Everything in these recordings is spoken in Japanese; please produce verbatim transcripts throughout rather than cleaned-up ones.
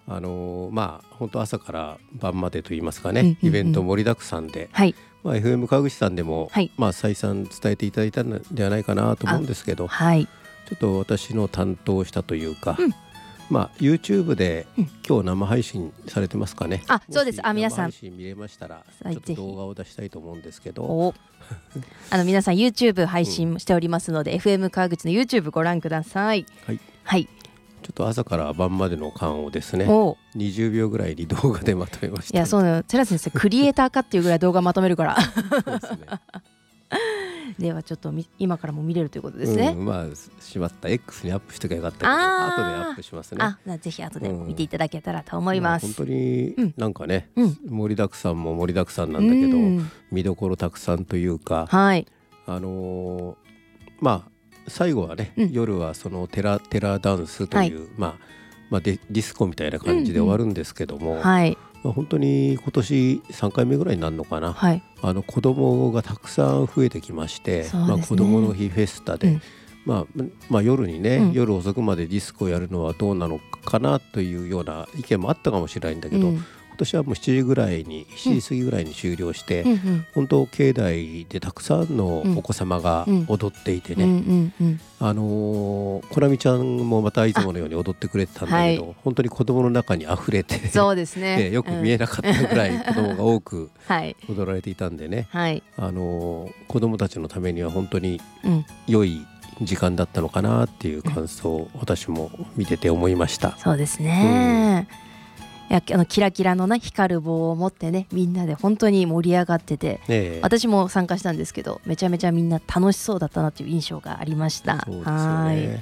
あのー、まあ本当朝から晩までといいますかね、うんうんうん、イベント盛りだくさんで、はい、まあ、エフエム 川口さんでも、はい、まあ、再三伝えていただいたのではないかなと思うんですけど、はい、ちょっと私の担当したというか、うん、まあ、YouTube で今日生配信されてますかね、 うん、あ、そうです。あ、皆さん生配信見れましたらちょっと動画を出したいと思うんですけど、 おあの皆さん YouTube 配信しておりますので、うん、エフエム 川口の YouTube ご覧ください。はい、はい、 ちょっと朝から晩までの間をですねにじゅうびょうぐらいに動画でまとめました。 いや、そうなの、寺先生クリエイターかっていうぐらい動画まとめるからそうですねではちょっと今からも見れるということですね、 うん、まあしまった X にアップしときゃよかったけど後でアップしますね。 あ、ぜひ後で見ていただけたらと思います、 うん、まあ、本当になんかね、うん、盛りだくさんも盛りだくさんなんだけど、うん、見どころたくさんというか、はい、あのー、まあ最後はね、うん、夜はそのテラテラダンスという、はい、まあまあ、ディスコみたいな感じで終わるんですけども、うんうん、はい、まあ、本当に今年さんかいめぐらいになるのかな、はい、あの子供がたくさん増えてきまして、ね、まあ、子供の日フェスタで、うん、まあまあ、夜にね、うん、夜遅くまでディスコをやるのはどうなのかなというような意見もあったかもしれないんだけど、うん、今年はもうしちじぐらいにしちじ過ぎぐらいに終了して、うんうん、本当境内でたくさんのお子様が踊っていてね、うんうんうん、あのー、コナミちゃんもまたいつものように踊ってくれてたんだけど、はい、本当に子供の中にあふれてそうですねよく見えなかったぐらい子供が多く踊られていたんでね、はい、あのー、子供たちのためには本当に良い時間だったのかなっていう感想を私も見てて思いました、うん、 そうですね、うんいや、あのキラキラの、ね、光る棒を持ってね、みんなで本当に盛り上がってて、ね、私も参加したんですけど、めちゃめちゃみんな楽しそうだったなという印象がありました。 そうですよね。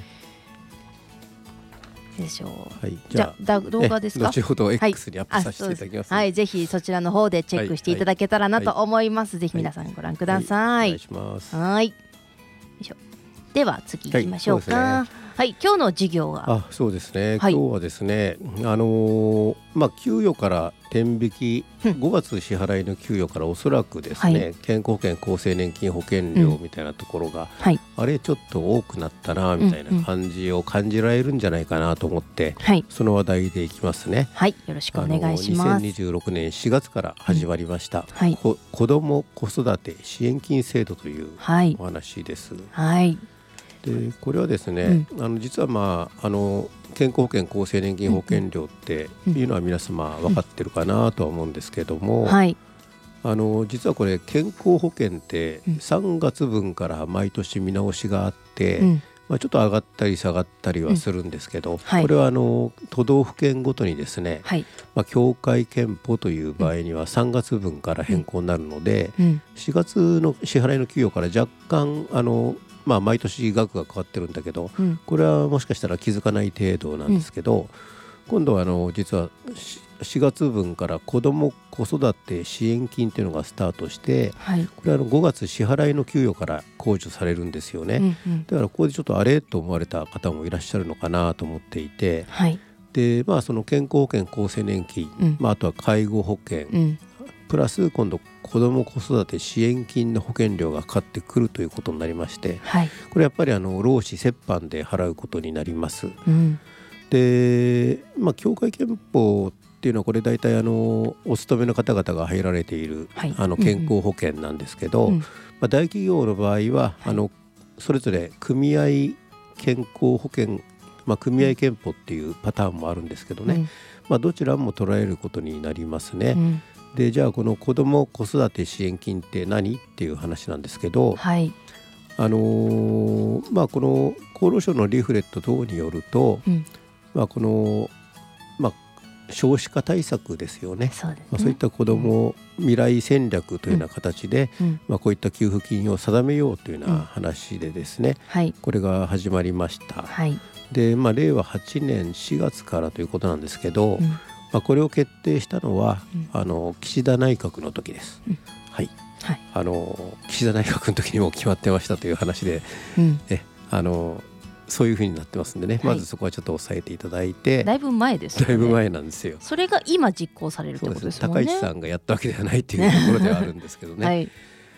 でしょう、はい、じゃあ動画ですか、 後ほど X にアップさせていただきます、 はい、はい、ぜひそちらの方でチェックしていただけたらなと思います、はいはい、ぜひ皆さんご覧ください、 はいはい、お願いします。 はい、よいしょ。では次行きましょうか。はいはい、今日の授業はあそうですね、はい、今日はですね、あのーまあ、給与から天引き、うん、ごがつ支払いの給与からおそらくですね、はい、健康保険厚生年金保険料みたいなところが、うんはい、あれちょっと多くなったなみたいな感じを感じられるんじゃないかなと思って、うんうん、その話題でいきますね。 はい、よろしくお願いします。 にせんにじゅうろくねんしがつから始まりました、うんはい、こ子ども子育て支援金制度というお話です、はいはいでこれはですね、うん、あの実は、まあ、あの健康保険厚生年金保険料っていうのは皆様分かってるかなとは思うんですけども、うんはい、あの実はこれ健康保険ってさんがつぶんから毎年見直しがあって、うんまあ、ちょっと上がったり下がったりはするんですけど、うんはい、これはあの都道府県ごとにですね、はいまあ、協会憲法という場合にはさんがつぶんから変更になるので、うん、しがつの支払いの給与から若干あのまあ、毎年額が変わってるんだけど、うん、これはもしかしたら気づかない程度なんですけど、うん、今度はあの実はしがつぶんから子ども子育て支援金というのがスタートして、はい、これはあのごがつ支払いの給与から控除されるんですよね、うんうん、だからここでちょっとあれと思われた方もいらっしゃるのかなと思っていて、はい、でまあ、その健康保険厚生年金、うんまあ、あとは介護保険、うんプラス今度子ども子育て支援金の保険料がかかってくるということになりまして、はい、これやっぱりあの労使折半で払うことになります、うん、で、まあ、協会憲法っていうのはこれ大体あのお勤めの方々が入られている、はい、あの健康保険なんですけど、うんうんまあ、大企業の場合は、はい、あのそれぞれ組合健康保険、まあ、組合憲法っていうパターンもあるんですけどね、うんまあ、どちらも捉えることになりますね、うんでじゃあこの子ども子育て支援金って何っていう話なんですけど、はいあのーまあ、この厚労省のリーフレット等によると、うんまあこのまあ、少子化対策ですよね。 そうですね、まあ、そういった子ども未来戦略というような形で、うんまあ、こういった給付金を定めようというような話でですね、うんはい、これが始まりました、はいでまあ、れいわはちねんしがつからということなんですけど、うんまあ、これを決定したのは、うん、あの岸田内閣の時です、うんはいはい、あの岸田内閣の時にも決まってましたという話で、うん、えあのそういう風になってますんでね、はい、まずそこはちょっと押さえていただいて。 だいぶ前ですよね。 だいぶ前なんですよ。 それが今実行されるってことですもんね。 高市さんがやったわけではないっていうところではあるんですけどね、はい、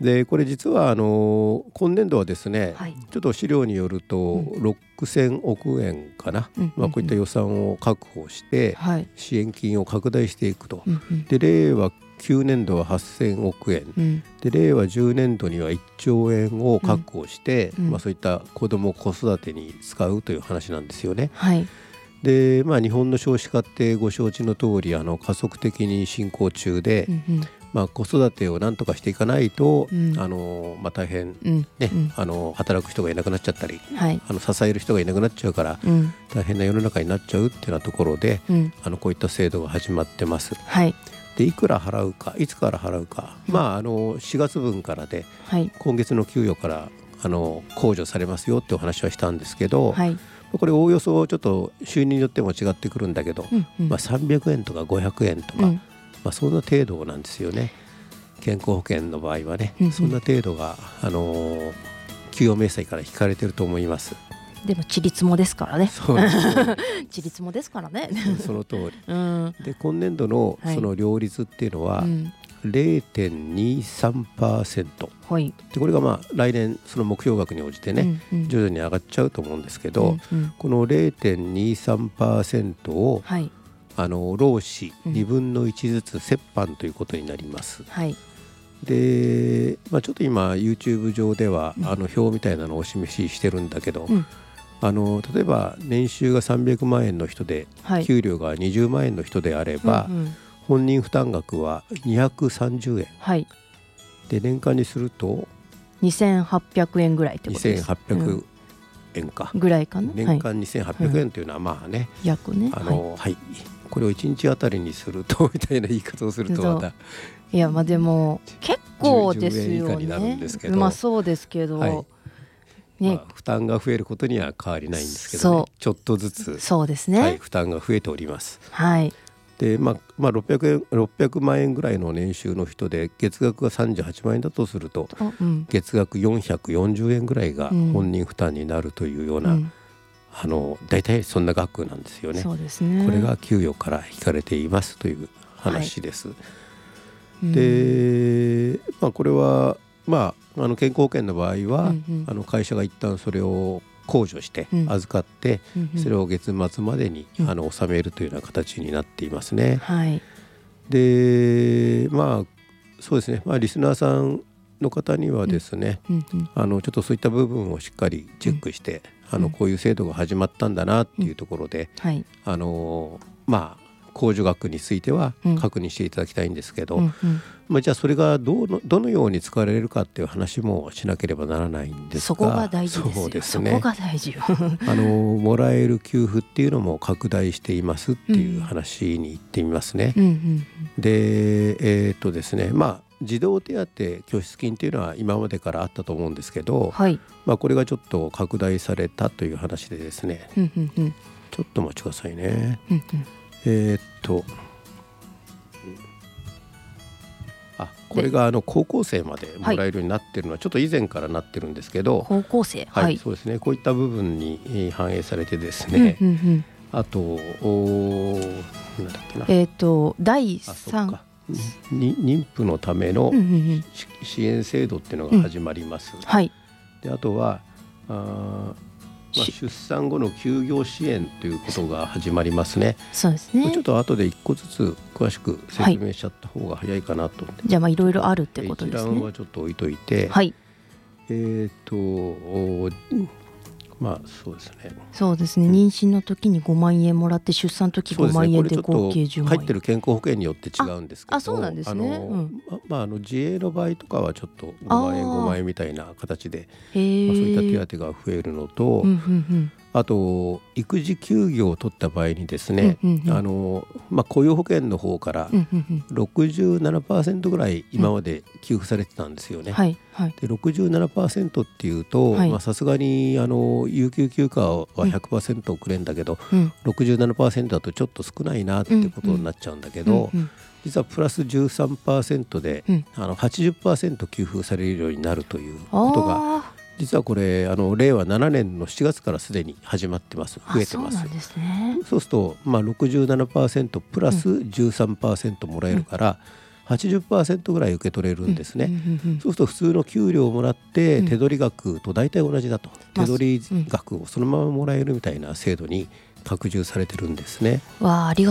でこれ実はあの今年度はですね、はい、ちょっと資料によるとろくせんおくえんかな、うんまあ、こういった予算を確保して支援金を拡大していくと、うんうん、で令和きゅうねんどははっせんおくえん、うん、で令和じゅうねんどにはいっちょうえんを確保して、うんまあ、そういった子ども子育てに使うという話なんですよね。 はいでまあ、日本の少子化ってご承知の通りあの加速的に進行中で、うんうんまあ、子育てをなんとかしていかないと、うんあのまあ、大変、ねうん、あの働く人がいなくなっちゃったり、はい、あの支える人がいなくなっちゃうから、うん、大変な世の中になっちゃうっていうようなところで、うん、あのこういった制度が始まってます。はい、でいくら払うかいつから払うか、うんまあ、あのしがつぶんからで、はい、今月の給与からあの控除されますよってお話はしたんですけど、はいこれおおよそちょっと収入によっても違ってくるんだけど、うんうんまあ、さんびゃくえんとかごひゃくえんとか、うんまあ、そんな程度なんですよね。健康保険の場合はね、うんうん、そんな程度が、あのー、給与明細から引かれてると思います。 でもちりつもですからね。そうですちりつもですからね。 その通り、うん、で今年度のその両立っていうのは、はいうんれいてんにさんパーセント、はい、でこれがまあ来年その目標額に応じてね、うんうん、徐々に上がっちゃうと思うんですけど、うんうん、この れいてんにさんパーセント を、はい、あの労使にぶんのいちずつ折半ということになります、はい、で、まあ、ちょっと今 YouTube 上では、うん、あの表みたいなのをお示ししてるんだけど、うん、あの例えば年収がさんびゃくまんえんの人で、はい、給料がにじゅうまんえんの人であれば、うんうん本人負担額はにひゃくさんじゅうえん、はい、で年間にするとにせんはっぴゃくえんぐらいってことです。 にせんはっぴゃくえんか、 うん、ぐらいかな。 年間にせんはっぴゃくえんというのはまあね、 うん、約ね、 あの、はいはい、これをいちにちあたりにするとみたいな言い方をするとまたいやまあでも結構ですよね。じゅうえん以下になるんですけど、 まあそうですけど、はいねまあ、負担が増えることには変わりないんですけど、ね、ちょっとずつそうですね、 はい、負担が増えております。 はいでまあまあ、ろっぴゃくえんろっぴゃくまんえんぐらいの年収の人で月額がさんじゅうはちまんえんだとすると、うん、月額よんひゃくよんじゅうえんぐらいが本人負担になるというような、うん、あの大体そんな額なんですよね。 そうですね。 これが給与から引かれていますという話です。はい、で、まあ、これは、まあ、あの健康保険の場合は、うんうん、あの会社が一旦それを控除して預かって、うんうん、それを月末までに、うん、あの納めるというような形になっていますね。はい、でまあそうですね、まあ、リスナーさんの方にはですね、うんうんうん、あのちょっとそういった部分をしっかりチェックして、うん、あのこういう制度が始まったんだなっていうところで、うんはい、あのまあ控除額については確認していただきたいんですけど、うんうんまあ、じゃあそれがどの、どのように使われるかっていう話もしなければならないんですが、 そこが大事ですよ。そうですね、そこが大事よあのもらえる給付っていうのも拡大していますっていう話に行ってみますね、うんうんうん、でえー、っとですねまあ児童手当拠出金っていうのは今までからあったと思うんですけど、はいまあ、これがちょっと拡大されたという話でですね、うんうんうん、ちょっとお待ちくださいね、うんうんえー、っとあこれがあの高校生までもらえるようになってるのはちょっと以前からなってるんですけど、 高校生はい、はい、そうですね、こういった部分に反映されてですね、うんうんうん、あとおなんだっけなえー、っとだいさん妊婦のための支援制度っていうのが始まります、うんはい、であとはあまあ、出産後の休業支援ということが始まりますね。 そうですね。 ちょっと後で一個ずつ詳しく説明しちゃった方が早いかなと思って、 はい、じゃあまあいろいろあるってことですね。 一覧はちょっと置いといて、はい、えっとまあそうですね。 そうですね。妊娠の時にごまんえんもらって出産の時ごまんえんで合計じゅうまんえん。 入ってる健康保険によって違うんですけど、 あ、そうなんですね。 あの、うんまあ、あの自営の場合とかはちょっとごまんえんごまんえんみたいな形で、まあ、そういった手当が増えるのと、うんうんうんあと育児休業を取った場合にですね、うんうんうんあのまあ、雇用保険の方から ろくじゅうななパーセント ぐらい今まで給付されてたんですよね、うんはいはい、で ろくじゅうななパーセント っていうとさすがにあの有給休暇は ひゃくパーセント くれんだけど、うん、ろくじゅうななパーセント だとちょっと少ないなってことになっちゃうんだけど、うんうん、実はプラス じゅうさんパーセント で、うん、あの はちじゅっパーセント 給付されるようになるということが実はこれあの令和ななねんのしちがつからすでに始まってます。増えてます。 そうなんですね。 そうすると、まあ、ろくじゅうななパーセント プラス じゅうさんパーセント もらえるから、うん、 はちじゅっパーセント ぐらい受け取れるんですね、うんうんうんうん、そうすると普通の給料をもらって手取り額と大体同じだと、うん、手取り額をそのままもらえるみたいな制度に拡充されてるんですね。 わあ、あり